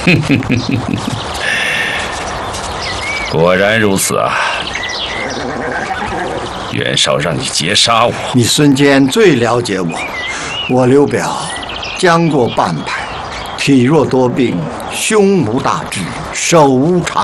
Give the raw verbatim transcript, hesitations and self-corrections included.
果然如此啊！袁绍让你劫杀我， 你孙坚最了解我。我刘表将过半百，体弱多病，胸无大志，手无长。